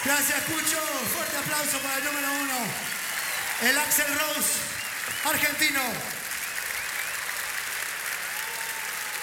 Gracias, Cucho. Fuerte aplauso para el número 1. El Axl Rose argentino.